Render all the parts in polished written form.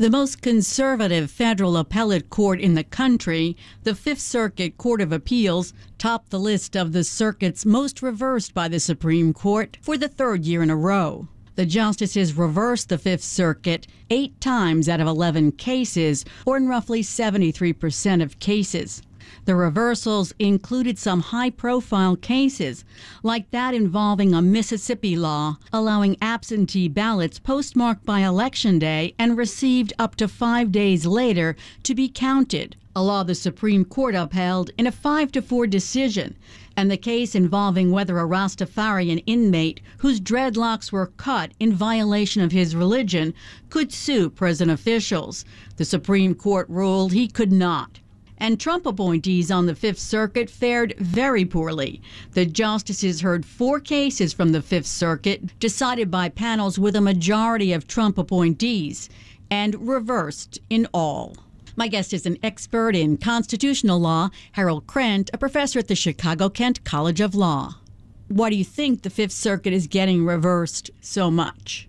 The most conservative federal appellate court in the country, the Fifth Circuit Court of Appeals, topped the list of the circuits most reversed by the Supreme Court for the third year in a row. The justices reversed the Fifth Circuit 8 times out of 11 cases, or in roughly 73% of cases. The reversals included some high-profile cases, like that involving a Mississippi law allowing absentee ballots postmarked by Election Day and received up to 5 days later to be counted, a law the Supreme Court upheld in a 5-4 decision, and the case involving whether a Rastafarian inmate whose dreadlocks were cut in violation of his religion could sue prison officials. The Supreme Court ruled he could not. And Trump appointees on the Fifth Circuit fared very poorly. The justices heard 4 cases from the Fifth Circuit decided by panels with a majority of Trump appointees and reversed in all. My guest is an expert in constitutional law, Harold Krent, a professor at the Chicago-Kent College of Law. Why do you think the Fifth Circuit is getting reversed so much?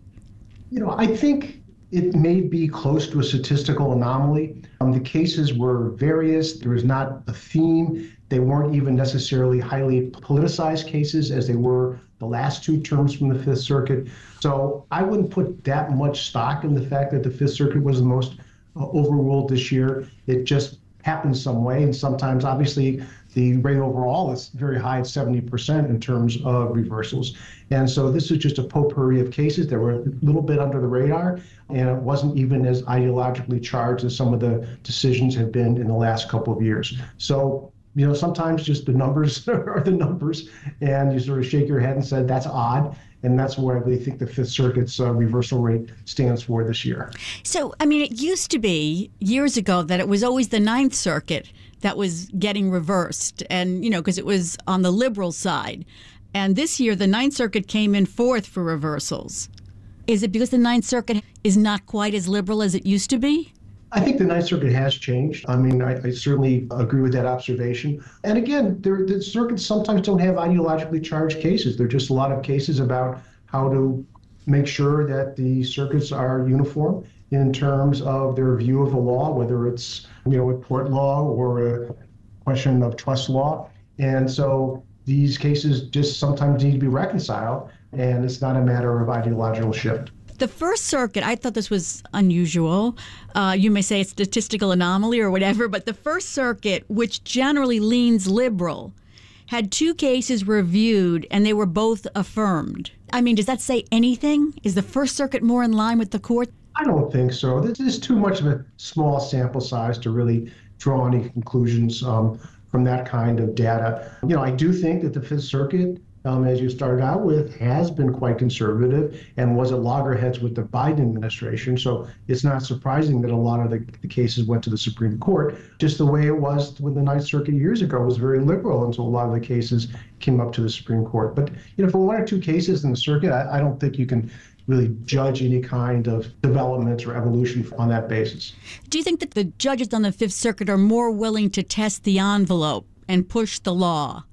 I think it may be close to a statistical anomaly. The cases were various. There was not a theme. They weren't even necessarily highly politicized cases as they were the last 2 terms from the Fifth Circuit. So I wouldn't put that much stock in the fact that the Fifth Circuit was the most overruled this year. It just happened some way. And sometimes, obviously, the rate overall is very high at 70% in terms of reversals. And so this is just a potpourri of cases that were a little bit under the radar, and it wasn't even as ideologically charged as some of the decisions have been in the last couple of years. So, sometimes just the numbers are the numbers, and you sort of shake your head and say, that's odd. And that's what I really think the Fifth Circuit's reversal rate stands for this year. So, it used to be years ago that it was always the Ninth Circuit that was getting reversed, and, because it was on the liberal side. And this year, the Ninth Circuit came in 4th for reversals. Is it because the Ninth Circuit is not quite as liberal as it used to be? I think the Ninth Circuit has changed. I certainly agree with that observation. And again, the circuits sometimes don't have ideologically charged cases. There are just a lot of cases about how to make sure that the circuits are uniform in terms of their view of the law, whether it's, a tort law or a question of trust law. And so these cases just sometimes need to be reconciled, and it's not a matter of ideological shift. The First Circuit, I thought this was unusual. You may say it's statistical anomaly or whatever, but the First Circuit, which generally leans liberal, had 2 cases reviewed and they were both affirmed. Does that say anything? Is the First Circuit more in line with the court? I don't think so. This is too much of a small sample size to really draw any conclusions from that kind of data. I do think that the Fifth Circuit, as you started out with, has been quite conservative and was at loggerheads with the Biden administration. So it's not surprising that a lot of the cases went to the Supreme Court, just the way it was when the Ninth Circuit years ago was very liberal until a lot of the cases came up to the Supreme Court. But, for 1 or 2 cases in the circuit, I don't think you can really judge any kind of development or evolution on that basis. Do you think that the judges on the Fifth Circuit are more willing to test the envelope and push the law?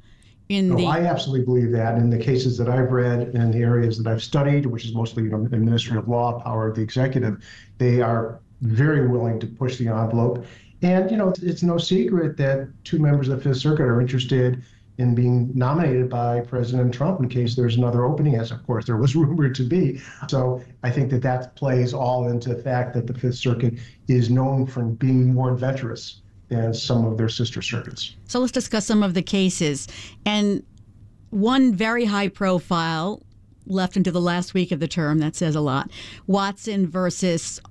I absolutely believe that. In the cases that I've read and the areas that I've studied, which is mostly administrative law, power of the executive, they are very willing to push the envelope. And, it's no secret that 2 members of the Fifth Circuit are interested in being nominated by President Trump in case there's another opening, as of course there was rumored to be. So I think that plays all into the fact that the Fifth Circuit is known for being more adventurous than some of their sister circuits. So let's discuss some of the cases. And one very high profile, left into the last week of the term, that says a lot, Watson versus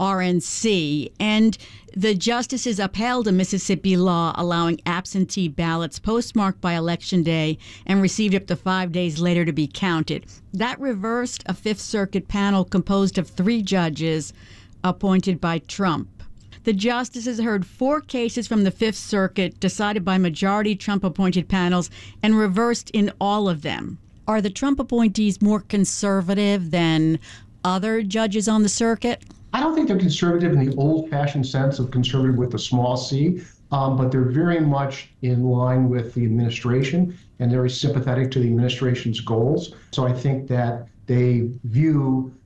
RNC. And the justices upheld a Mississippi law allowing absentee ballots postmarked by Election Day and received up to 5 days later to be counted. That reversed a Fifth Circuit panel composed of 3 judges appointed by Trump. The justices heard 4 cases from the Fifth Circuit decided by majority Trump-appointed panels and reversed in all of them. Are the Trump appointees more conservative than other judges on the circuit? I don't think they're conservative in the old-fashioned sense of conservative with a small c, but they're very much in line with the administration and very sympathetic to the administration's goals. So I think that they view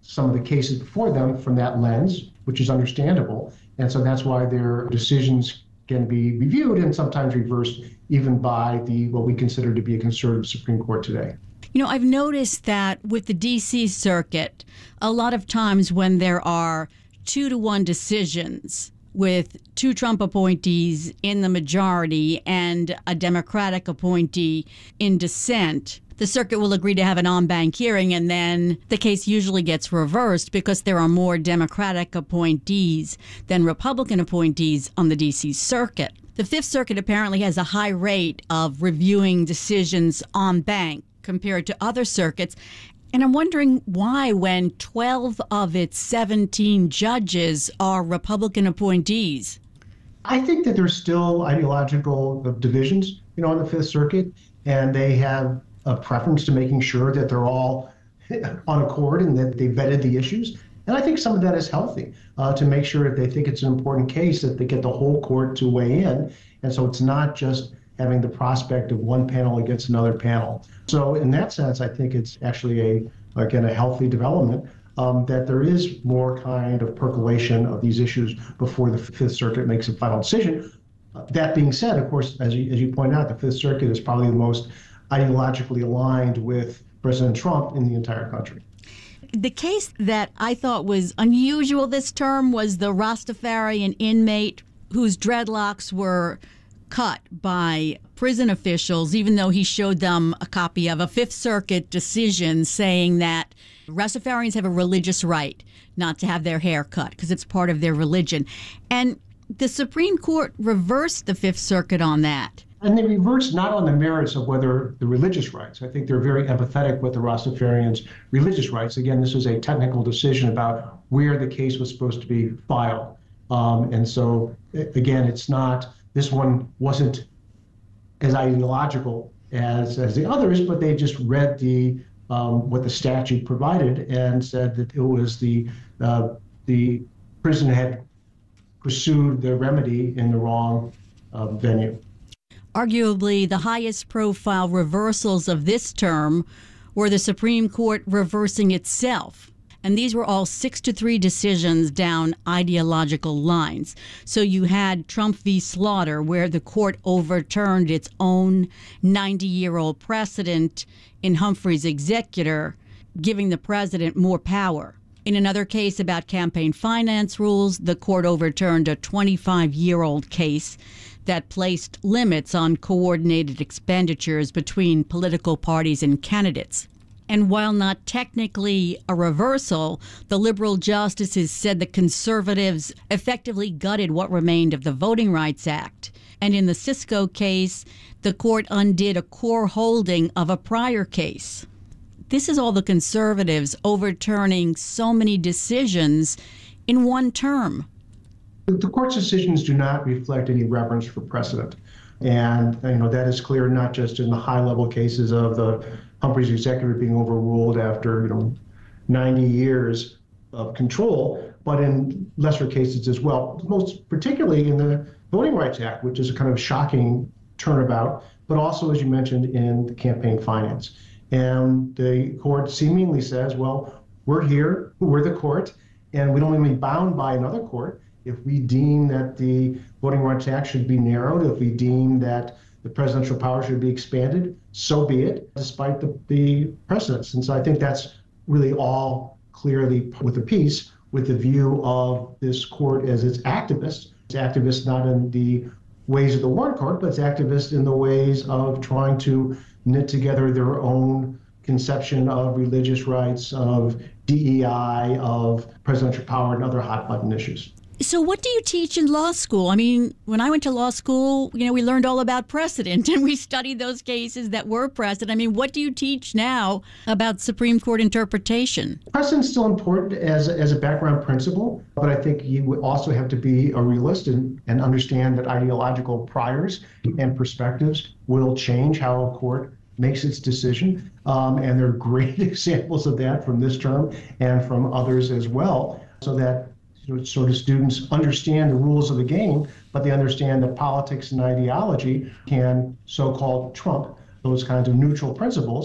some of the cases before them from that lens, which is understandable. And so that's why their decisions can be reviewed and sometimes reversed even by what we consider to be a conservative Supreme Court today. You know, I've noticed that with the D.C. Circuit, a lot of times when there are 2-to-1 decisions with 2 Trump appointees in the majority and a Democratic appointee in dissent, the circuit will agree to have an en banc hearing, and then the case usually gets reversed because there are more Democratic appointees than Republican appointees on the D.C. Circuit. The Fifth Circuit apparently has a high rate of reviewing decisions en banc compared to other circuits. And I'm wondering why, when 12 of its 17 judges are Republican appointees. I think that there's still ideological divisions, on the Fifth Circuit, and they have a preference to making sure that they're all on accord and that they vetted the issues. And I think some of that is healthy to make sure if they think it's an important case that they get the whole court to weigh in. And so it's not just having the prospect of one panel against another panel. So in that sense, I think it's actually a healthy development that there is more kind of percolation of these issues before the Fifth Circuit makes a final decision. That being said, of course, as you point out, the Fifth Circuit is probably the most ideologically aligned with President Trump in the entire country. The case that I thought was unusual this term was the Rastafarian inmate whose dreadlocks were cut by prison officials, even though he showed them a copy of a Fifth Circuit decision saying that Rastafarians have a religious right not to have their hair cut because it's part of their religion. And the Supreme Court reversed the Fifth Circuit on that. And they reversed not on the merits of whether the religious rights. I think they're very empathetic with the Rastafarians' religious rights. Again, this was a technical decision about where the case was supposed to be filed. And so, again, this one wasn't as ideological as the others, but they just read what the statute provided and said that it was the prison had pursued the remedy in the wrong venue. Arguably, the highest profile reversals of this term were the Supreme Court reversing itself. And these were all 6-3 decisions down ideological lines. So you had Trump v. Slaughter, where the court overturned its own 90-year-old precedent in Humphrey's executor, giving the president more power. In another case about campaign finance rules, the court overturned a 25-year-old case that placed limits on coordinated expenditures between political parties and candidates. And while not technically a reversal, the liberal justices said the conservatives effectively gutted what remained of the Voting Rights Act. And in the Cisco case, the court undid a core holding of a prior case. This is all the conservatives overturning so many decisions in one term. The court's decisions do not reflect any reverence for precedent. And that is clear not just in the high-level cases of the Humphrey's executor being overruled after 90 years of control, but in lesser cases as well, most particularly in the Voting Rights Act, which is a kind of shocking turnabout, but also, as you mentioned, in the campaign finance. And the court seemingly says, well, we're here, we're the court, and we don't want to be bound by another court. If we deem that the Voting Rights Act should be narrowed, if we deem that the presidential power should be expanded, so be it, despite the precedents. And so I think that's really all clearly with a piece with the view of this court as its activist. It's activist not in the ways of the Warren Court, but it's activist in the ways of trying to knit together their own conception of religious rights, of DEI, of presidential power, and other hot-button issues. So what do you teach in law school? I mean, when I went to law school, we learned all about precedent and we studied those cases that were precedent. I mean, what do you teach now about Supreme Court interpretation? Precedent's still important as a background principle, but I think you would also have to be a realist and understand that ideological priors and perspectives will change how a court makes its decision. And there are great examples of that from this term and from others as well, so that sort of students understand the rules of the game, but they understand that politics and ideology can so-called trump those kinds of neutral principles.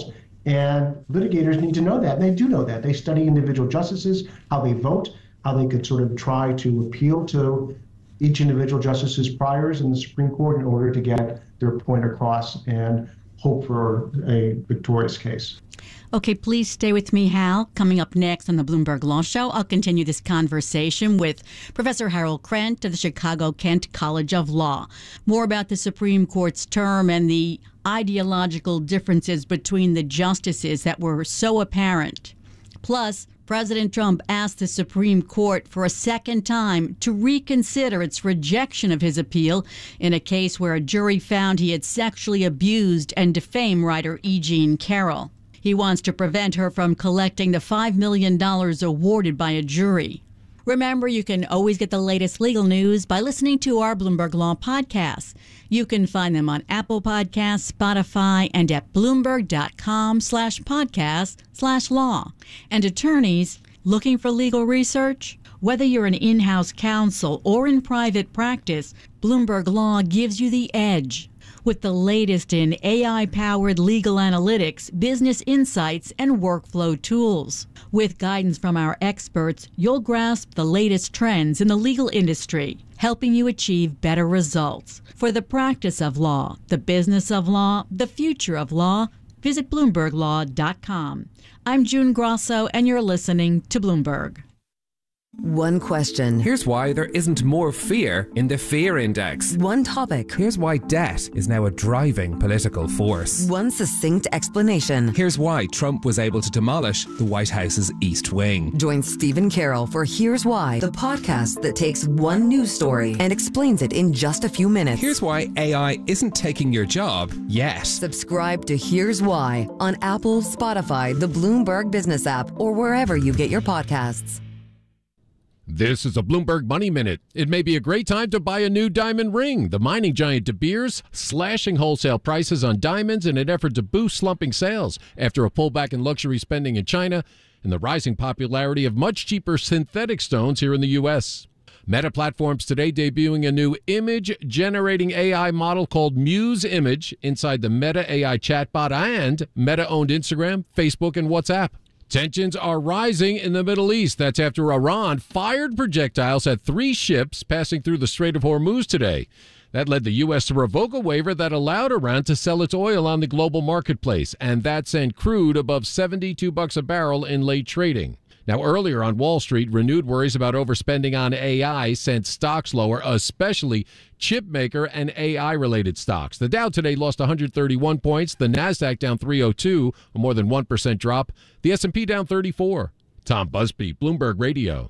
And litigators need to know that. And they do know that. They study individual justices, how they vote, how they could sort of try to appeal to each individual justice's priors in the Supreme Court in order to get their point across and hope for a victorious case. Okay, please stay with me, Hal. Coming up next on the Bloomberg Law Show, I'll continue this conversation with Professor Harold Krent of the Chicago-Kent College of Law. More about the Supreme Court's term and the ideological differences between the justices that were so apparent. Plus, President Trump asked the Supreme Court for a second time to reconsider its rejection of his appeal in a case where a jury found he had sexually abused and defamed writer E. Jean Carroll. He wants to prevent her from collecting the $5 million awarded by a jury. Remember, you can always get the latest legal news by listening to our Bloomberg Law podcasts. You can find them on Apple Podcasts, Spotify, and at Bloomberg.com/podcast/law. And attorneys looking for legal research? Whether you're an in-house counsel or in private practice, Bloomberg Law gives you the edge. With the latest in AI-powered legal analytics, business insights, and workflow tools. With guidance from our experts, you'll grasp the latest trends in the legal industry, helping you achieve better results. For the practice of law, the business of law, the future of law, visit BloombergLaw.com. I'm June Grosso, and you're listening to Bloomberg. One question. Here's why there isn't more fear in the fear index. One topic. Here's why debt is now a driving political force. One succinct explanation. Here's why Trump was able to demolish the White House's East Wing. Join Stephen Carroll for Here's Why, the podcast that takes one news story and explains it in just a few minutes. Here's why AI isn't taking your job yet. Subscribe to Here's Why on Apple, Spotify, the Bloomberg Business app, or wherever you get your podcasts. This is a Bloomberg Money Minute. It may be a great time to buy a new diamond ring. The mining giant De Beers slashing wholesale prices on diamonds in an effort to boost slumping sales after a pullback in luxury spending in China and the rising popularity of much cheaper synthetic stones here in the U.S. Meta Platforms today debuting a new image-generating AI model called Muse Image inside the Meta AI chatbot and Meta-owned Instagram, Facebook, and WhatsApp. Tensions are rising in the Middle East. That's after Iran fired projectiles at 3 ships passing through the Strait of Hormuz today. That led the U.S. to revoke a waiver that allowed Iran to sell its oil on the global marketplace, and that sent crude above $72 a barrel in late trading. Now, earlier on Wall Street, renewed worries about overspending on AI sent stocks lower, especially chip maker and AI-related stocks. The Dow today lost 131 points. The Nasdaq down 302, a more than 1% drop. The S&P down 34. Tom Busby, Bloomberg Radio.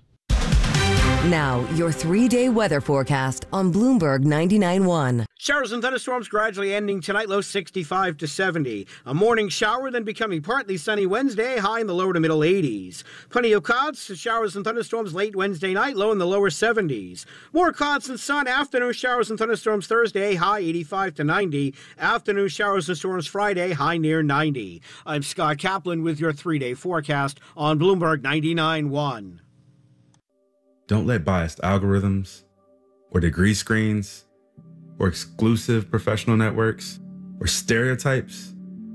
Now, your 3-day weather forecast on Bloomberg 99.1. Showers and thunderstorms gradually ending tonight, low 65 to 70. A morning shower, then becoming partly sunny Wednesday, high in the lower to middle 80s. Plenty of clouds, showers and thunderstorms late Wednesday night, low in the lower 70s. More clouds and sun, afternoon showers and thunderstorms Thursday, high 85 to 90. Afternoon showers and storms Friday, high near 90. I'm Scott Kaplan with your 3-day forecast on Bloomberg 99.1. Don't let biased algorithms or degree screens or exclusive professional networks or stereotypes.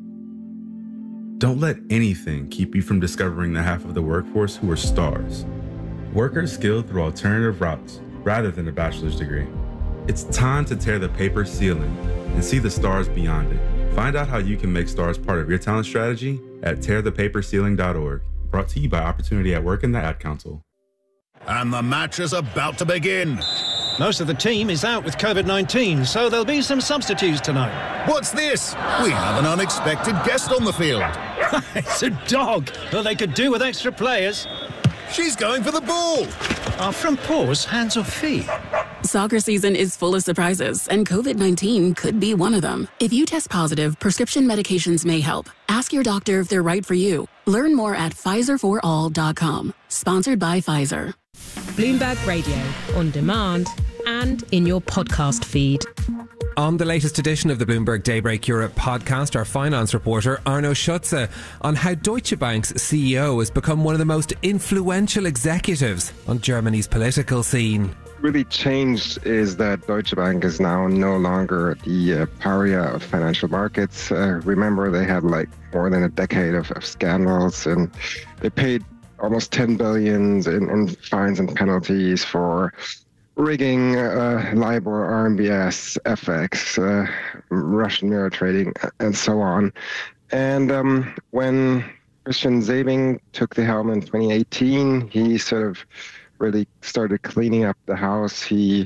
Don't let anything keep you from discovering the half of the workforce who are stars. Workers skilled through alternative routes rather than a bachelor's degree. It's time to tear the paper ceiling and see the stars beyond it. Find out how you can make stars part of your talent strategy at tearthepaperceiling.org. Brought to you by Opportunity at Work and the Ad Council. And the match is about to begin. Most of the team is out with COVID-19, so there'll be some substitutes tonight. What's this? We have an unexpected guest on the field. It's a dog. Well, they could do with extra players. She's going for the ball. Are front paws hands or feet? Soccer season is full of surprises, and COVID-19 could be one of them. If you test positive, prescription medications may help. Ask your doctor if they're right for you. Learn more at PfizerForAll.com. Sponsored by Pfizer. Bloomberg Radio, on demand and in your podcast feed. On the latest edition of the Bloomberg Daybreak Europe podcast, our finance reporter Arno Schutze on how Deutsche Bank's CEO has become one of the most influential executives on Germany's political scene. really changed is that Deutsche Bank is now no longer the pariah of financial markets. Remember, they had like more than a decade of scandals, and they paid almost 10 billion in fines and penalties for rigging, LIBOR, RMBS, FX, Russian mirror trading, and so on. And when Christian Sewing took the helm in 2018, he sort of really started cleaning up the house. He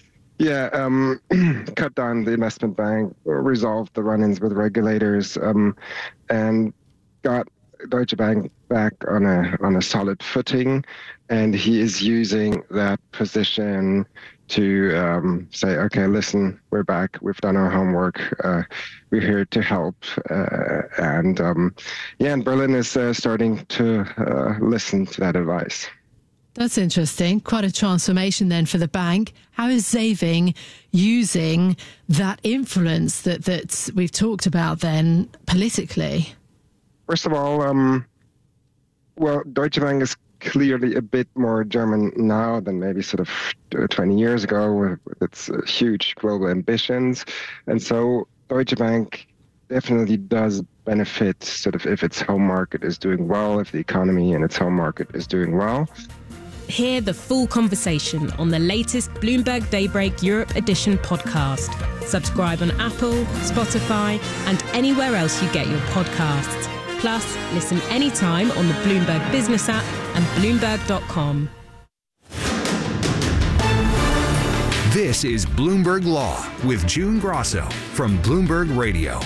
cut down the investment bank, resolved the run-ins with regulators, and got Deutsche Bank back on a solid footing. And he is using that position to say, okay, listen, we're back. We've done our homework. We're here to help. And Berlin is starting to listen to that advice. That's interesting. Quite a transformation then for the bank. How is Sewing using that influence that we've talked about then politically? First of all, Deutsche Bank is clearly a bit more German now than maybe sort of 20 years ago with its huge global ambitions. And so Deutsche Bank definitely does benefit sort of if its home market is doing well, if the economy in its home market is doing well. Hear the full conversation on the latest Bloomberg Daybreak Europe Edition podcast. Subscribe on Apple, Spotify, and anywhere else you get your podcasts. Plus, listen anytime on the Bloomberg Business app and Bloomberg.com. This is Bloomberg Law with June Grosso from Bloomberg Radio.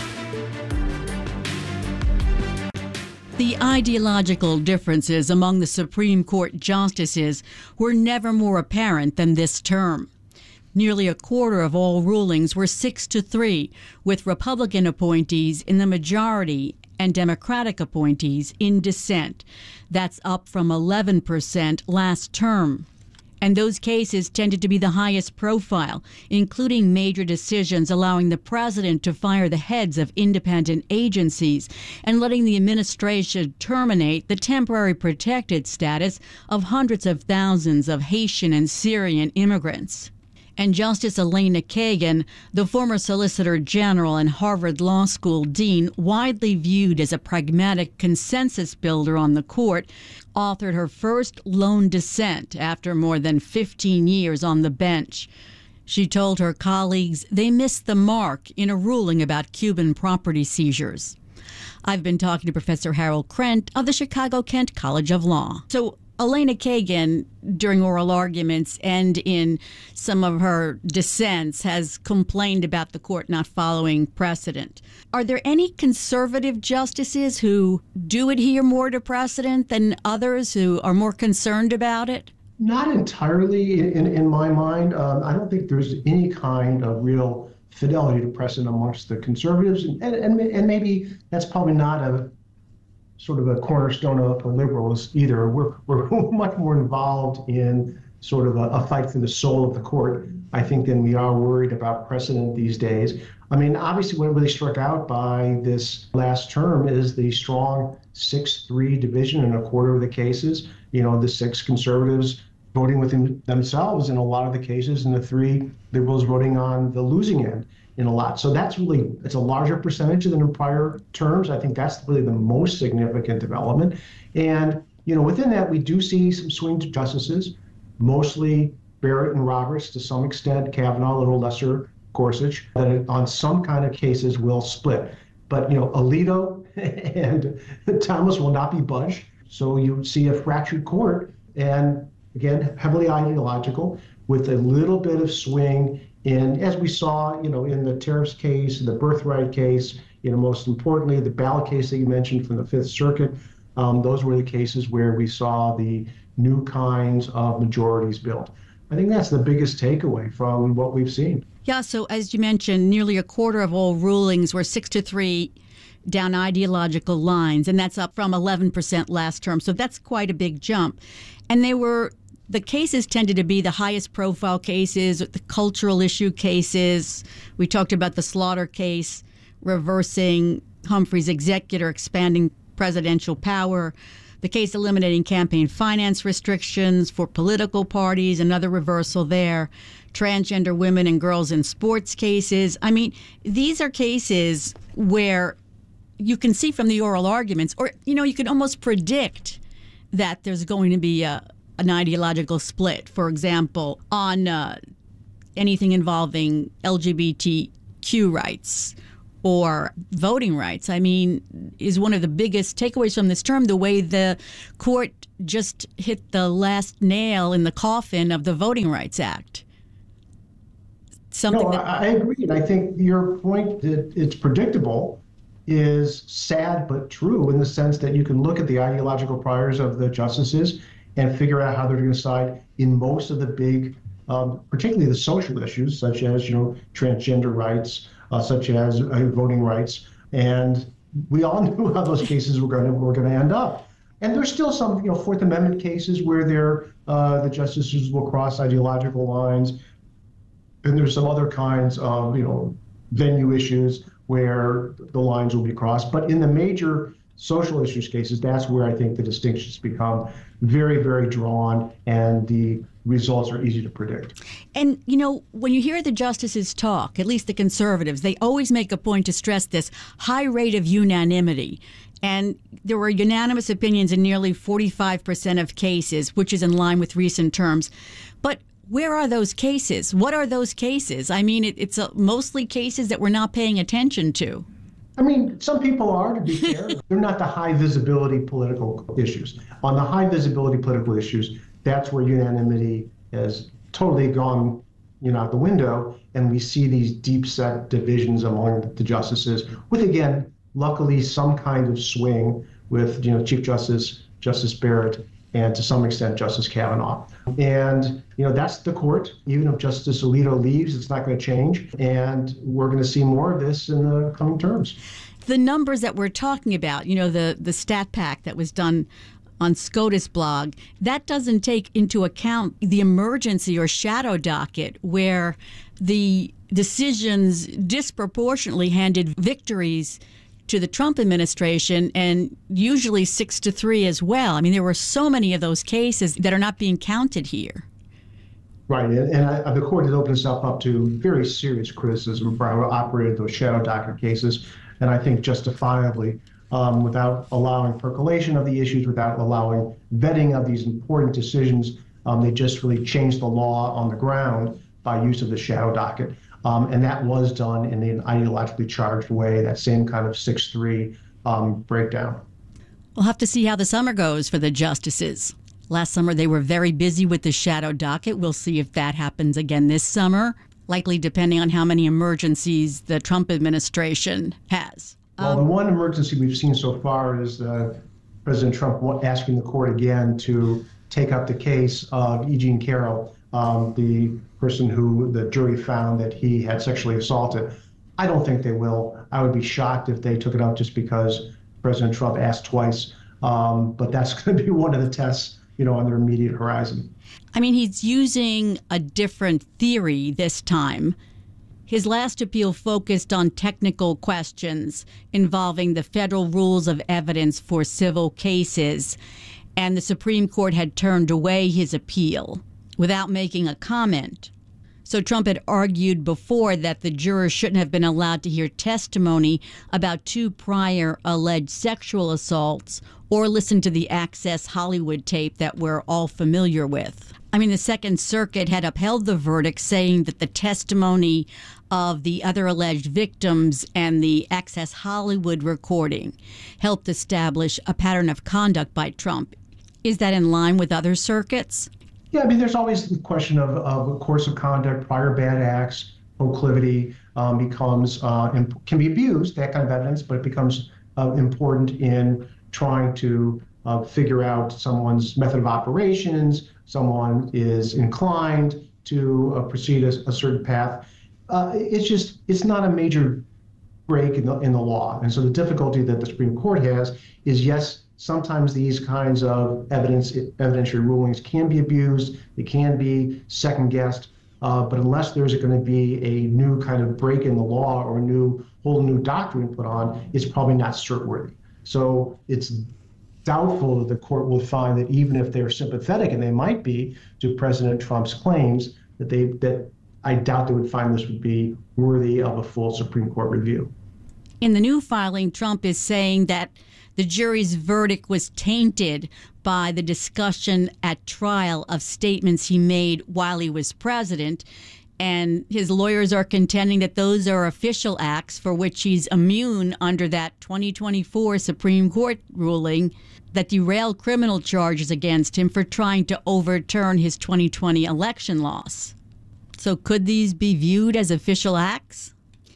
The ideological differences among the Supreme Court justices were never more apparent than this term. Nearly a quarter of all rulings were 6-3, with Republican appointees in the majority and Democratic appointees in dissent. That's up from 11% last term. And those cases tended to be the highest profile, including major decisions allowing the president to fire the heads of independent agencies and letting the administration terminate the temporary protected status of hundreds of thousands of Haitian and Syrian immigrants. And Justice Elena Kagan, the former Solicitor General and Harvard Law School dean, widely viewed as a pragmatic consensus builder on the court, authored her first lone dissent after more than 15 years on the bench. She told her colleagues they missed the mark in a ruling about Cuban property seizures. I've been talking to Professor Harold Krent of the Chicago-Kent College of Law. So, Elena Kagan, during oral arguments and in some of her dissents, has complained about the court not following precedent. Are there any conservative justices who do adhere more to precedent than others who are more concerned about it? Not entirely in my mind. I don't think there's any kind of real fidelity to precedent amongst the conservatives. And maybe that's probably not a sort of a cornerstone of liberals either. We're much more involved in sort of a fight for the soul of the court, I think, than we are worried about precedent these days. I mean, obviously what really struck out by this last term is the strong 6-3 division in a quarter of the cases. You know, the 6 conservatives voting with themselves in a lot of the cases, and the 3 liberals voting on the losing end in a lot. So that's really, it's a larger percentage than in prior terms. I think that's really the most significant development. And, you know, within that, we do see some swing justices, mostly Barrett and Roberts, to some extent, Kavanaugh, a little lesser Gorsuch, that on some kind of cases will split. But, you know, Alito and Thomas will not be budged. So you see a fractured court, and again, heavily ideological, with a little bit of swing in, as we saw, you know, in the tariffs case, the birthright case, you know, most importantly, the ballot case that you mentioned from the Fifth Circuit. Those were the cases where we saw the new kinds of majorities built. I think that's the biggest takeaway from what we've seen. Yeah, so as you mentioned, nearly a quarter of all rulings were 6-3 down ideological lines, and that's up from 11% last term. So that's quite a big jump. And the cases tended to be the highest profile cases, the cultural issue cases. We talked about the Slaughter case, reversing Humphrey's executor, expanding presidential power. the case eliminating campaign finance restrictions for political parties, another reversal there. Transgender women and girls in sports cases. I mean, these are cases where you can see from the oral arguments, or, you can almost predict that there's going to be an ideological split. For example, on anything involving LGBTQ rights or voting rights. I mean, is one of the biggest takeaways from this term the way the court just hit the last nail in the coffin of the Voting Rights Act. I agree. And I think your point that it's predictable is sad but true, in the sense that you can look at the ideological priors of the justices and figure out how they're going to decide in most of the big, particularly the social issues, such as transgender rights, such as voting rights, and we all knew how those cases were going to end up. And there's still some Fourth Amendment cases where the justices will cross ideological lines, and there's some other kinds of venue issues where the lines will be crossed. But in the major social issues cases, that's where I think the distinctions become very, very drawn, and the results are easy to predict. And, when you hear the justices talk, at least the conservatives, they always make a point to stress this high rate of unanimity. And there were unanimous opinions in nearly 45% of cases, which is in line with recent terms. But where are those cases? What are those cases? I mean, it's mostly cases that we're not paying attention to. I mean, some people are, to be fair. They're not the high visibility political issues. On the high visibility political issues, that's where unanimity has totally gone out the window, and we see these deep set divisions among the justices, with, again, luckily some kind of swing with Chief Justice Barrett, and to some extent Justice Kavanaugh. And that's the court. Even if Justice Alito leaves, it's not going to change, and we're going to see more of this in the coming terms. The numbers that we're talking about, the stat pack that was done on SCOTUS blog, that doesn't take into account the emergency or shadow docket, where the decisions disproportionately handed victories to the Trump administration, and usually 6-3 as well. I mean, there were so many of those cases that are not being counted here. Right, and the court has opened itself up to very serious criticism for how it operated those shadow docket cases, and I think justifiably, without allowing percolation of the issues, without allowing vetting of these important decisions. They just really changed the law on the ground by use of the shadow docket. And that was done in an ideologically charged way, that same kind of 6-3 breakdown. We'll have to see how the summer goes for the justices. Last summer, they were very busy with the shadow docket. We'll see if that happens again this summer, likely depending on how many emergencies the Trump administration has. Well, the one emergency we've seen so far is President Trump asking the court again to take up the case of E. Jean Carroll, the person who the jury found that he had sexually assaulted. I don't think they will. I would be shocked if they took it up just because President Trump asked twice. But that's going to be one of the tests, on their immediate horizon. I mean, he's using a different theory this time. His last appeal focused on technical questions involving the federal rules of evidence for civil cases, and the Supreme Court had turned away his appeal without making a comment. So Trump had argued before that the jurors shouldn't have been allowed to hear testimony about 2 prior alleged sexual assaults or listen to the Access Hollywood tape that we're all familiar with. I mean, the Second Circuit had upheld the verdict, saying that the testimony of the other alleged victims and the Access Hollywood recording helped establish a pattern of conduct by Trump. Is that in line with other circuits? Yeah, I mean, there's always the question of a course of conduct, prior bad acts, proclivity becomes, can be abused, that kind of evidence, but it becomes important in trying to figure out someone's method of operations, someone is inclined to proceed a certain path. It's not a major break in the law. And so the difficulty that the Supreme Court has is, yes, sometimes these kinds of evidentiary rulings can be abused, they can be second-guessed, but unless there's going to be a new kind of break in the law or a whole new doctrine put on, it's probably not cert-worthy. So it's doubtful that the court will find that even if they're sympathetic, and they might be, to President Trump's claims, that I doubt they would find this would be worthy of a full Supreme Court review. In the new filing, Trump is saying that the jury's verdict was tainted by the discussion at trial of statements he made while he was president. And his lawyers are contending that those are official acts for which he's immune under that 2024 Supreme Court ruling that derailed criminal charges against him for trying to overturn his 2020 election loss. So could these be viewed as official acts?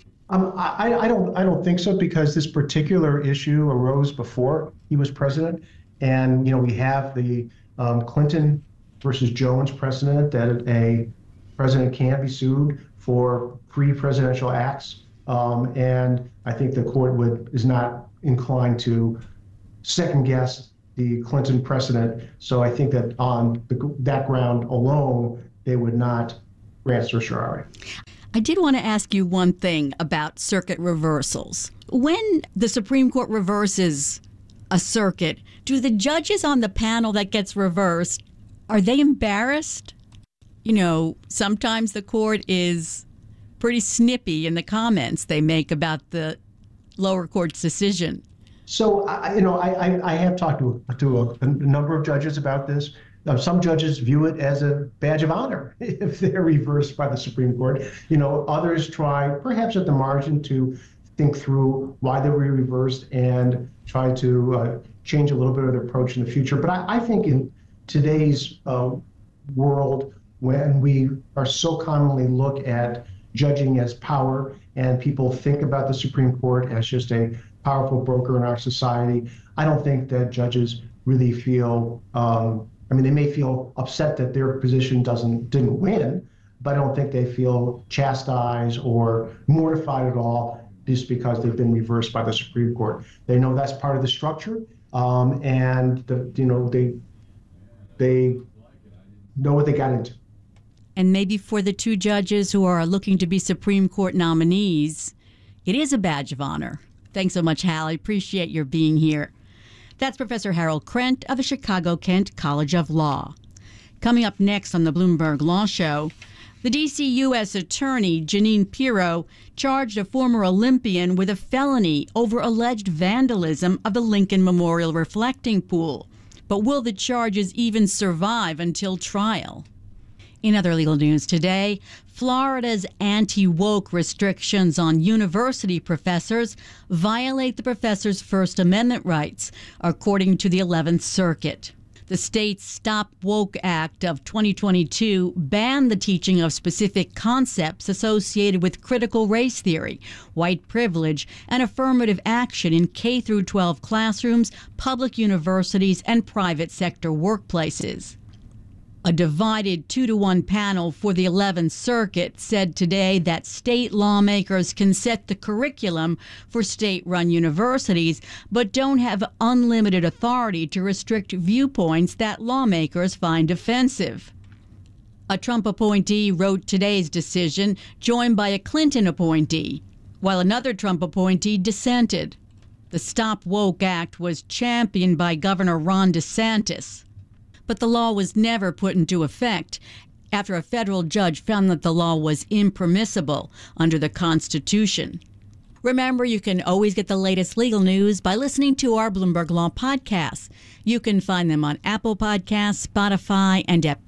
I don't think so, because this particular issue arose before he was president. And, we have the Clinton versus Jones precedent that a president can't be sued for pre-presidential acts. And I think the court is not inclined to second guess the Clinton precedent. So I think that on that ground alone, they would not grant certiorari. I did want to ask you one thing about circuit reversals. When the Supreme Court reverses a circuit, do the judges on the panel that gets reversed, are they embarrassed? Sometimes the court is pretty snippy in the comments they make about the lower court's decision. So, I have talked to a number of judges about this. Some judges view it as a badge of honor if they're reversed by the Supreme Court. Others try, perhaps at the margin, to think through why they were reversed and try to change a little bit of their approach in the future. But I think in today's world, when we are so commonly look at judging as power, and people think about the Supreme Court as just a powerful broker in our society, I don't think that judges really feel, they may feel upset that their position didn't win, but I don't think they feel chastised or mortified at all just because they've been reversed by the Supreme Court. They know that's part of the structure, and they know what they got into. And maybe for the two judges who are looking to be Supreme Court nominees, it is a badge of honor. Thanks so much, Hal. I appreciate your being here. That's Professor Harold Krent of the Chicago-Kent College of Law. Coming up next on the Bloomberg Law Show, the D.C. U.S. Attorney Jeanine Pirro charged a former Olympian with a felony over alleged vandalism of the Lincoln Memorial Reflecting Pool. But will the charges even survive until trial? In other legal news today, Florida's anti-woke restrictions on university professors violate the professors' First Amendment rights, according to the 11th Circuit. The state's Stop Woke Act of 2022 banned the teaching of specific concepts associated with critical race theory, white privilege, and affirmative action in K-12 classrooms, public universities, and private sector workplaces. A divided 2-to-1 panel for the 11th Circuit said today that state lawmakers can set the curriculum for state-run universities, but don't have unlimited authority to restrict viewpoints that lawmakers find offensive. A Trump appointee wrote today's decision, joined by a Clinton appointee, while another Trump appointee dissented. The Stop Woke Act was championed by Governor Ron DeSantis. But the law was never put into effect after a federal judge found that the law was impermissible under the Constitution. Remember, you can always get the latest legal news by listening to our Bloomberg Law podcasts. You can find them on Apple Podcasts, Spotify, and at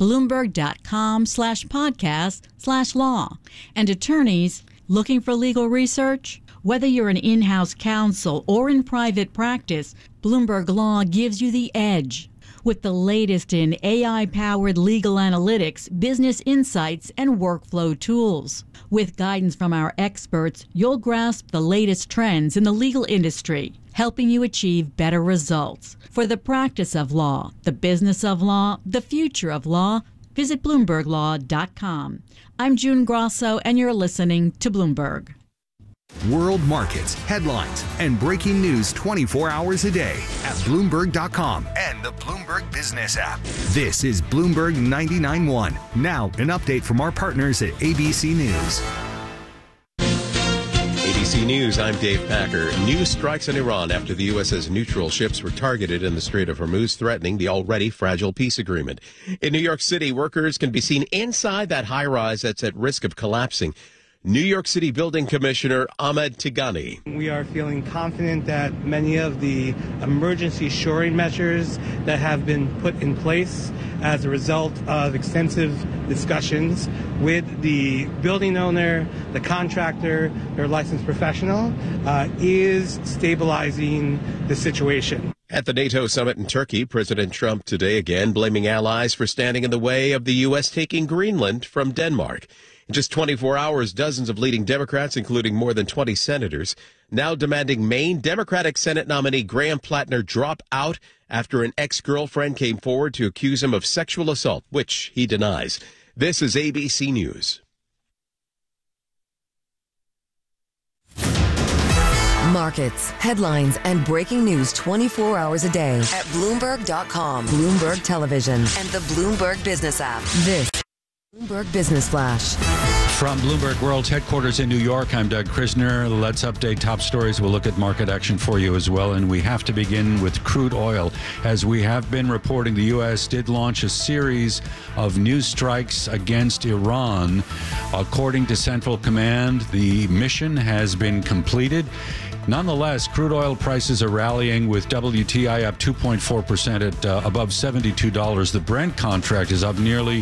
Bloomberg.com/podcast/law. And attorneys looking for legal research? Whether you're an in-house counsel or in private practice, Bloomberg Law gives you the edge. With the latest in AI-powered legal analytics, business insights, and workflow tools. With guidance from our experts, you'll grasp the latest trends in the legal industry, helping you achieve better results. For the practice of law, the business of law, the future of law, visit BloombergLaw.com. I'm June Grosso, and you're listening to Bloomberg. World markets, headlines, and breaking news 24 hours a day at Bloomberg.com and the Bloomberg Business app. This is Bloomberg 99.1. Now, an update from our partners at ABC News. ABC News, I'm Dave Packer. News strikes on Iran after the U.S.'s neutral ships were targeted in the Strait of Hormuz, threatening the already fragile peace agreement. In New York City, workers can be seen inside that high-rise that's at risk of collapsing. New York City Building Commissioner Ahmed Tigani. We are feeling confident that many of the emergency shoring measures that have been put in place as a result of extensive discussions with the building owner, the contractor, their licensed professional, is stabilizing the situation. At the NATO summit in Turkey, President Trump today again blaming allies for standing in the way of the U.S. taking Greenland from Denmark. In just 24 hours, dozens of leading Democrats, including more than 20 senators, now demanding Maine Democratic Senate nominee Graham Plattner drop out after an ex-girlfriend came forward to accuse him of sexual assault, which he denies. This is ABC News. Markets, headlines, and breaking news 24 hours a day at Bloomberg.com, Bloomberg Television, and the Bloomberg Business app. This Bloomberg Business Flash. From Bloomberg World's headquarters in New York, I'm Doug Krisner. Let's update top stories. We'll look at market action for you as well. And we have to begin with crude oil. As we have been reporting, the U.S. did launch a series of new strikes against Iran. According to Central Command, the mission has been completed. Nonetheless, crude oil prices are rallying, with WTI up 2.4% at above $72. The Brent contract is up nearly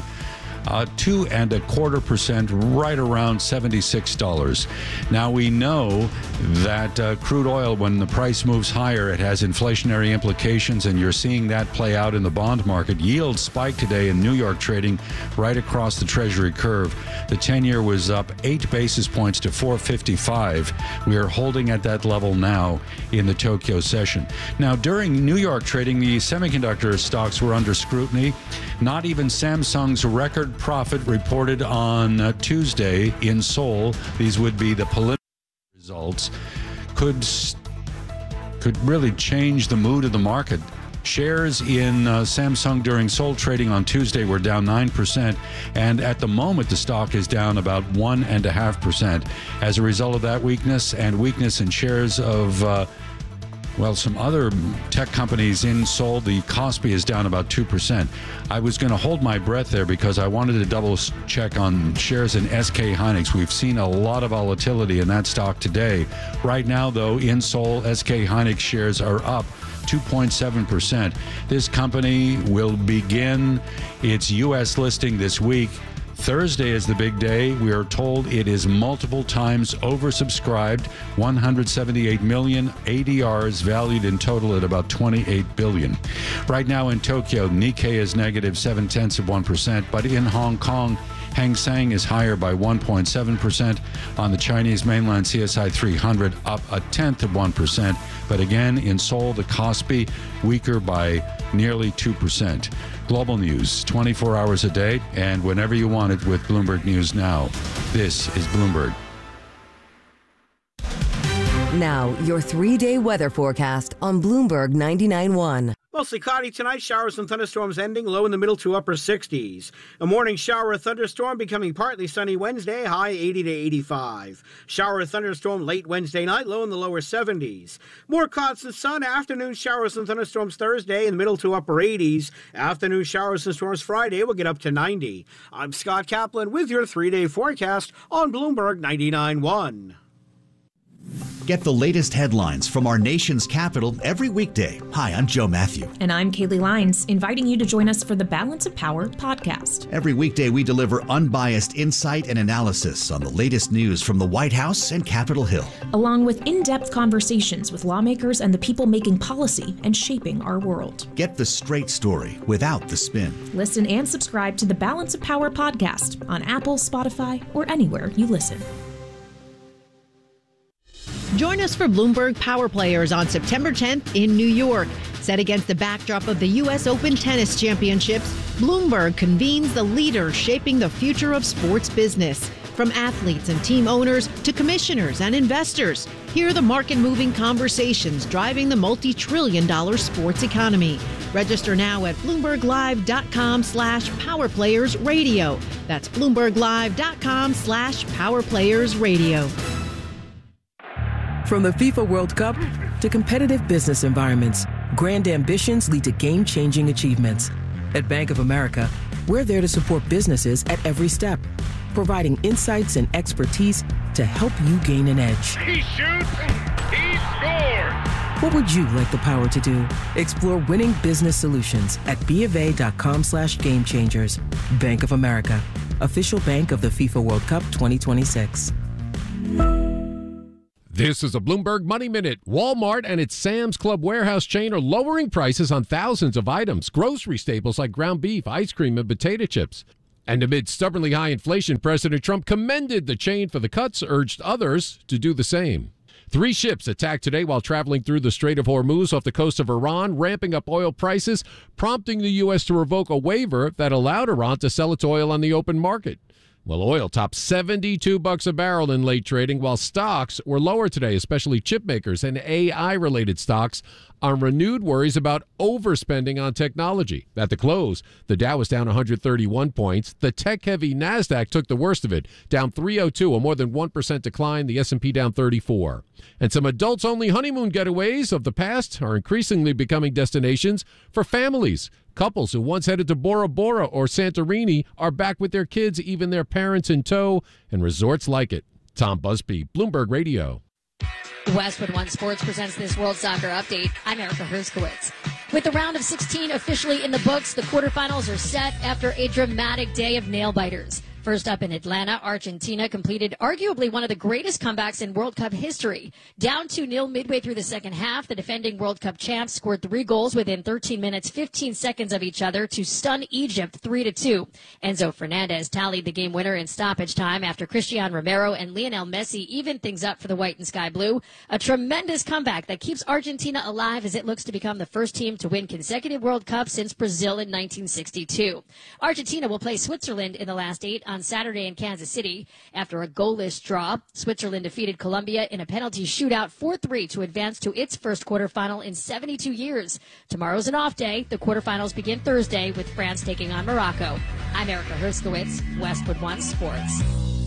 2.25%, right around $76. Now, we know that crude oil, when the price moves higher, it has inflationary implications, and you're seeing that play out in the bond market. Yields spiked today in New York trading right across the Treasury curve. The 10-year was up 8 basis points to 4.55. We are holding at that level now in the Tokyo session. Now, during New York trading, the semiconductor stocks were under scrutiny. Not even Samsung's record profit reported on Tuesday in Seoul. These would be the preliminary results. Could really change the mood of the market. Shares in Samsung during Seoul trading on Tuesday were down 9%, and at the moment the stock is down about 1.5%. As a result of that weakness and weakness in shares of some other tech companies in Seoul, the Kospi is down about 2%. I was going to hold my breath there because I wanted to double check on shares in SK Hynix. We've seen a lot of volatility in that stock today. Right now, though, in Seoul, SK Hynix shares are up 2.7%. This company will begin its U.S. listing this week. Thursday is the big day. We are told it is multiple times oversubscribed, 178 million ADRs valued in total at about 28 billion. Right now in Tokyo, Nikkei is negative 0.7%, but in Hong Kong, Hang Seng is higher by 1.7%. On the Chinese mainland, CSI 300 up 0.1%. But again, in Seoul, the Kospi weaker by nearly 2%. Global news, 24 hours a day, and whenever you want it with Bloomberg News Now. This is Bloomberg. Now, your 3-day weather forecast on Bloomberg 99.1. Mostly cloudy tonight, showers and thunderstorms ending, low in the middle to upper 60s. A morning shower or thunderstorm becoming partly sunny Wednesday, high 80 to 85. Shower or thunderstorm late Wednesday night, low in the lower 70s. More constant sun, afternoon showers and thunderstorms Thursday in the middle to upper 80s. Afternoon showers and storms Friday will get up to 90. I'm Scott Kaplan with your 3-day forecast on Bloomberg 99.1. Get the latest headlines from our nation's capital every weekday. Hi, I'm Joe Matthew. And I'm Kaylee Lyons, inviting you to join us for the Balance of Power podcast. Every weekday, we deliver unbiased insight and analysis on the latest news from the White House and Capitol Hill, along with in-depth conversations with lawmakers and the people making policy and shaping our world. Get the straight story without the spin. Listen and subscribe to the Balance of Power podcast on Apple, Spotify, or anywhere you listen. Join us for Bloomberg Power Players on September 10th in New York. Set against the backdrop of the U.S. Open Tennis Championships, Bloomberg convenes the leaders shaping the future of sports business. From athletes and team owners to commissioners and investors, hear the market-moving conversations driving the multi-trillion-dollar sports economy. Register now at BloombergLive.com/PowerPlayersRadio. That's BloombergLive.com/PowerPlayersRadio. From the FIFA World Cup to competitive business environments, grand ambitions lead to game-changing achievements. At Bank of America, we're there to support businesses at every step, providing insights and expertise to help you gain an edge. He shoots, he scores! What would you like the power to do? Explore winning business solutions at BofA.com/gamechangers. Bank of America, official bank of the FIFA World Cup 2026. This is a Bloomberg Money Minute. Walmart and its Sam's Club warehouse chain are lowering prices on thousands of items, grocery staples like ground beef, ice cream, and potato chips. And amid stubbornly high inflation, President Trump commended the chain for the cuts, urged others to do the same. 3 ships attacked today while traveling through the Strait of Hormuz off the coast of Iran, ramping up oil prices, prompting the U.S. to revoke a waiver that allowed Iran to sell its oil on the open market. Well, oil topped $72 a barrel in late trading, while stocks were lower today, especially chip makers and AI-related stocks, on renewed worries about overspending on technology. At the close, the Dow was down 131 points. The tech-heavy NASDAQ took the worst of it, down 302, a more than 1% decline. The S&P down 34. And some adults-only honeymoon getaways of the past are increasingly becoming destinations for families. Couples who once headed to Bora Bora or Santorini are back with their kids, even their parents in tow, and resorts like it. Tom Busby, Bloomberg Radio. Westwood One Sports presents this World Soccer Update. I'm Erica Herskowitz. With the round of 16 officially in the books, the quarterfinals are set after a dramatic day of nail-biters. First up in Atlanta, Argentina completed arguably one of the greatest comebacks in World Cup history. Down 2-0 midway through the second half, the defending World Cup champs scored 3 goals within 13 minutes, 15 seconds of each other to stun Egypt 3-2. Enzo Fernandez tallied the game winner in stoppage time after Cristiano Romero and Lionel Messi evened things up for the white and sky blue. A tremendous comeback that keeps Argentina alive as it looks to become the first team to win consecutive World Cups since Brazil in 1962. Argentina will play Switzerland in the last 8 on Saturday in Kansas City. After a goalless draw, Switzerland defeated Colombia in a penalty shootout 4-3 to advance to its first quarterfinal in 72 years. Tomorrow's an off day. The quarterfinals begin Thursday with France taking on Morocco. I'm Erica Herskowitz, Westwood One Sports.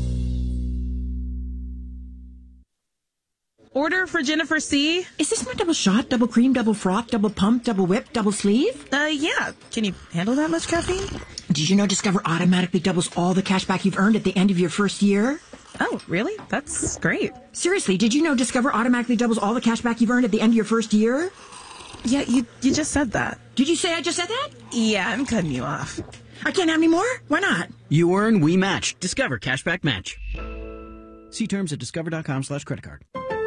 Order for Jennifer C. Is this my double shot, double cream, double froth, double pump, double whip, double sleeve? Yeah. Can you handle that much caffeine? Did you know Discover automatically doubles all the cash back you've earned at the end of your first year? Oh, really? That's great. Seriously, did you know Discover automatically doubles all the cash back you've earned at the end of your first year? Yeah, you just said that. Did you say I just said that? Yeah, I'm cutting you off. I can't have any more? Why not? You earn, we match. Discover Cashback Match. See terms at discover.com/creditcard.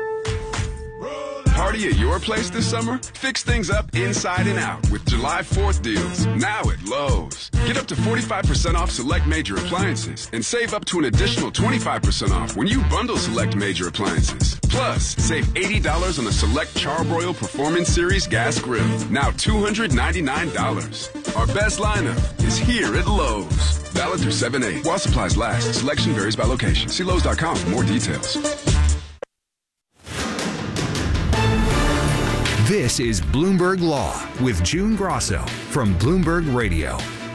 Party at your place this summer? Fix things up inside and out with July 4th deals, now at Lowe's. Get up to 45% off select major appliances and save up to an additional 25% off when you bundle select major appliances. Plus, save $80 on a select Charbroil Performance Series gas grill, now $299. Our best lineup is here at Lowe's. Valid through 7/8. While supplies last, selection varies by location. See Lowe's.com for more details. This is Bloomberg Law with June Grosso from Bloomberg Radio.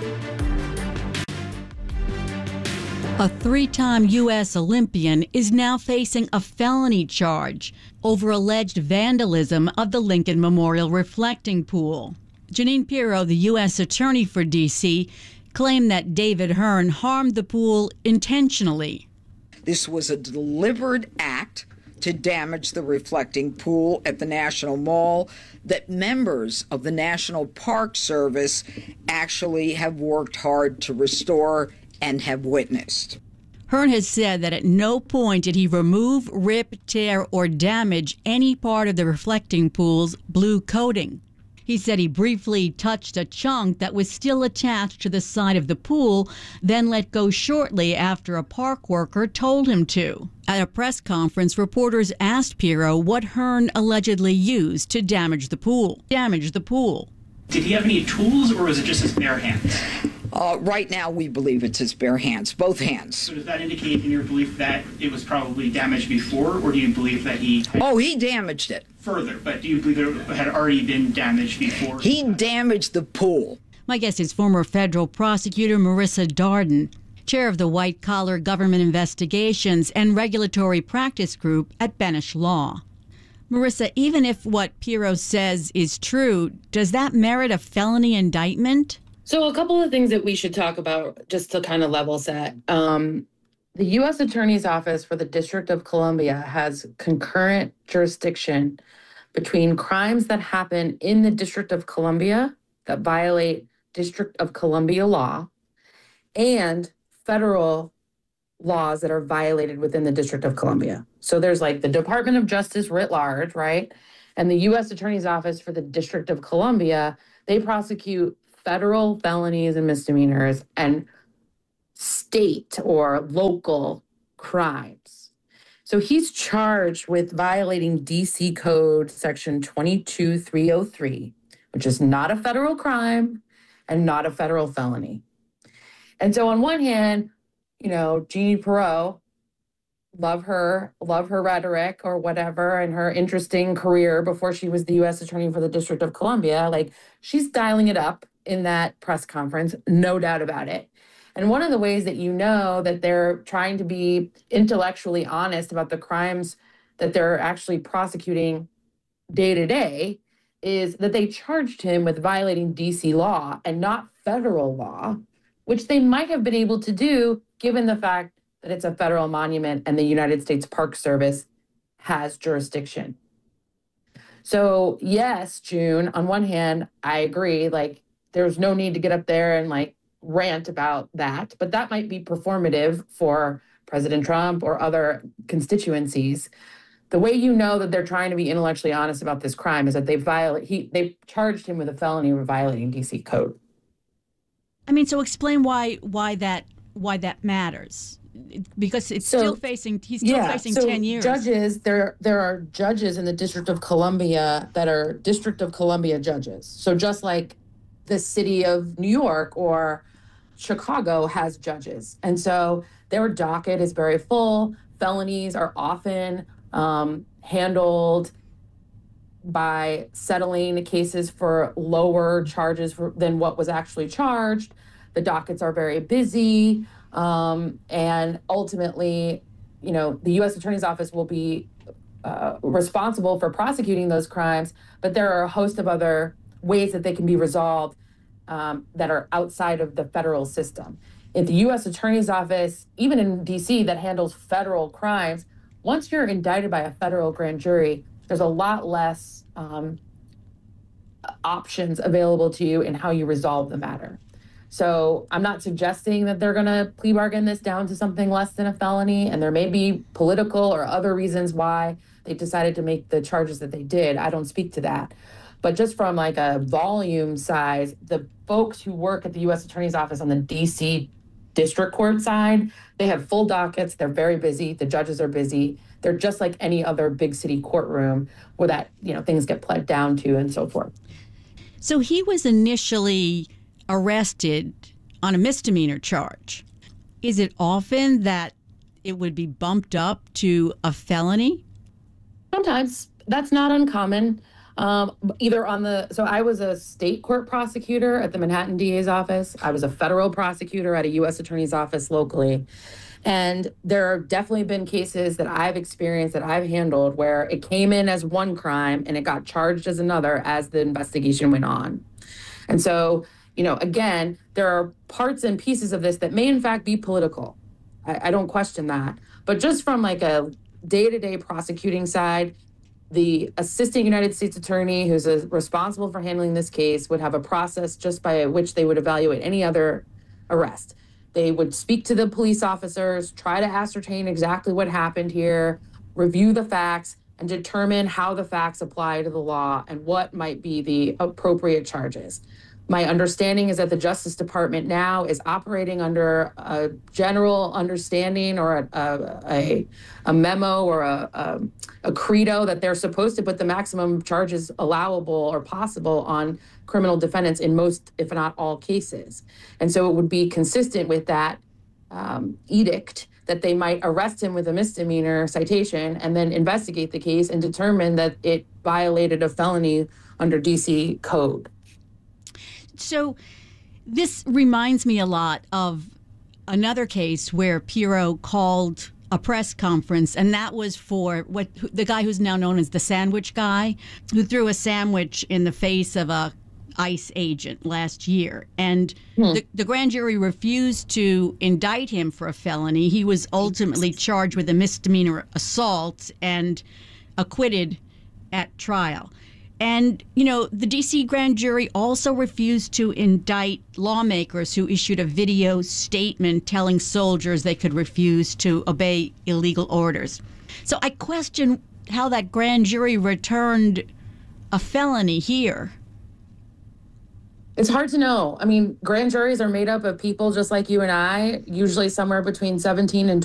A 3-time U.S. Olympian is now facing a felony charge over alleged vandalism of the Lincoln Memorial reflecting pool. Jeanine Pirro, the U.S. Attorney for D.C., claimed that David Hearn harmed the pool intentionally. This was a deliberate act to damage the reflecting pool at the National Mall that members of the National Park Service actually have worked hard to restore and have witnessed. Hearn has said that at no point did he remove, rip, tear, or damage any part of the reflecting pool's blue coating. He said he briefly touched a chunk that was still attached to the side of the pool, then let go shortly after a park worker told him to. At a press conference, reporters asked Pirro what Hearn allegedly used to damage the pool. Did he have any tools, or was it just his bare hands? Right now, we believe it's his bare hands, both hands. So does that indicate in your belief that it was probably damaged before, or do you believe that he... he damaged it. Further, but do you believe it had already been damaged before? He damaged the pool. My guest is former federal prosecutor Marissa Darden, chair of the White Collar Government Investigations and Regulatory Practice Group at Benesch Law. Marissa, even if what Pirro says is true, does that merit a felony indictment? So a couple of things that we should talk about just to kind of level set. The U.S. Attorney's Office for the District of Columbia has concurrent jurisdiction between crimes that happen in the District of Columbia that violate District of Columbia law and federal laws that are violated within the District of Columbia. So there's like the Department of Justice writ large, right? And the U.S. Attorney's Office for the District of Columbia, they prosecute federal felonies and misdemeanors and state or local crimes. So he's charged with violating DC Code Section 22303, which is not a federal crime and not a federal felony. And so on one hand, you know, Jeannie Pirro, love her rhetoric or whatever, and her interesting career before she was the U.S. Attorney for the District of Columbia. Like, she's dialing it up in that press conference, no doubt about it. And one of the ways that you know that they're trying to be intellectually honest about the crimes that they're actually prosecuting day to day is that they charged him with violating DC law and not federal law, which they might have been able to do given the fact that it's a federal monument and the United States Park Service has jurisdiction. So yes, June, on one hand, I agree, like, there's no need to get up there and like rant about that, but that might be performative for President Trump or other constituencies. The way you know that they're trying to be intellectually honest about this crime is that they charged him with a felony for violating DC code. I mean, so explain why that matters, because it's he's still facing 10 years. Judges, there are judges in the District of Columbia that are District of Columbia judges. So just like the city of New York or Chicago has judges. And so their docket is very full. Felonies are often handled by settling cases for lower charges than what was actually charged. The dockets are very busy. And ultimately, you know, the U.S. Attorney's Office will be responsible for prosecuting those crimes, but there are a host of other ways that they can be resolved that are outside of the federal system. If the U.S. Attorney's Office, even in D.C., that handles federal crimes, once you're indicted by a federal grand jury, there's a lot less options available to you in how you resolve the matter. So I'm not suggesting that they're going to plea bargain this down to something less than a felony, and there may be political or other reasons why they decided to make the charges that they did. I don't speak to that. But just from like a volume size, the folks who work at the U.S. Attorney's Office on the D.C. District Court side, they have full dockets. They're very busy. The judges are busy. They're just like any other big city courtroom where that, you know, things get pled down to and so forth. So he was initially arrested on a misdemeanor charge. Is it often that it would be bumped up to a felony? Sometimes. That's not uncommon. So I was a state court prosecutor at the Manhattan DA's office. I was a federal prosecutor at a U.S. Attorney's Office locally. And there have definitely been cases that I've experienced, that I've handled, where it came in as one crime and it got charged as another as the investigation went on. And so, you know, again, there are parts and pieces of this that may in fact be political. I don't question that. But just from like a day-to-day prosecuting side, the assistant United States attorney who's responsible for handling this case would have a process just by which they would evaluate any other arrest. They would speak to the police officers, try to ascertain exactly what happened here, review the facts, and determine how the facts apply to the law and what might be the appropriate charges. My understanding is that the Justice Department now is operating under a general understanding or a memo or a credo that they're supposed to put the maximum charges allowable or possible on criminal defendants in most, if not all, cases. And so it would be consistent with that edict that they might arrest him with a misdemeanor citation and then investigate the case and determine that it violated a felony under DC code. So this reminds me a lot of another case where Pirro called a press conference, and that was for the guy who's now known as the sandwich guy, who threw a sandwich in the face of a ICE agent last year. And the grand jury refused to indict him for a felony. He was ultimately charged with a misdemeanor assault and acquitted at trial. And, the D.C. grand jury also refused to indict lawmakers who issued a video statement telling soldiers they could refuse to obey illegal orders. So I question how that grand jury returned a felony here. It's hard to know. I mean, grand juries are made up of people just like you and I, usually somewhere between 17 and